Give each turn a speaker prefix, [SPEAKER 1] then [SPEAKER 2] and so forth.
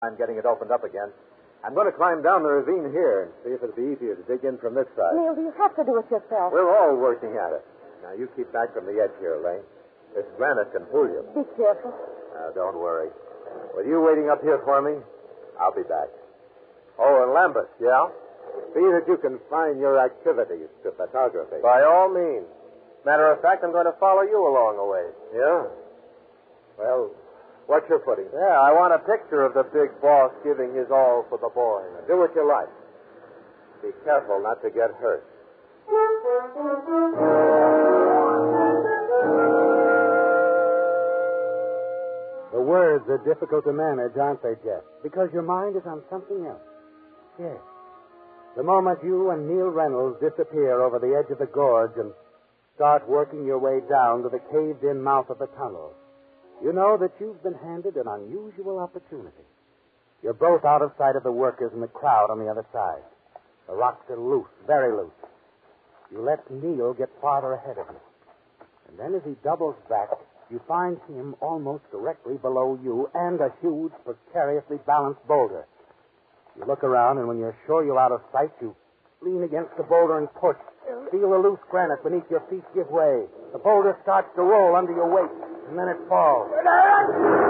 [SPEAKER 1] I'm getting it opened up again. I'm going to climb down the ravine here and see if it'll be easier to dig in from this side.
[SPEAKER 2] Neil, do you have to do it yourself?
[SPEAKER 1] We're all working at it. Now, you keep back from the edge here, Elaine. This granite can pull you.
[SPEAKER 2] Be careful.
[SPEAKER 1] Don't worry. With you waiting up here for me, I'll be back. Oh, and Lambert. Yeah? See that you confine your activities to photography.
[SPEAKER 3] By all means. Matter of fact, I'm going to follow you along the way.
[SPEAKER 1] Yeah? Well, what's your footing?
[SPEAKER 3] Yeah, I want a picture of the big boss giving his all for the boy.
[SPEAKER 1] Do what you like. Be careful not to get hurt.
[SPEAKER 4] The words are difficult to manage, aren't they, Jeff? Because your mind is on something else. Yes. The moment you and Neil Reynolds disappear over the edge of the gorge and start working your way down to the caved-in mouth of the tunnel, you know that you've been handed an unusual opportunity. You're both out of sight of the workers and the crowd on the other side. The rocks are loose, very loose. You let Neil get farther ahead of you. And then as he doubles back, you find him almost directly below you and a huge, precariously balanced boulder. You look around, and when you're sure you're out of sight, you lean against the boulder and push. Feel the loose granite beneath your feet give way. The boulder starts to roll under your weight, and then it falls.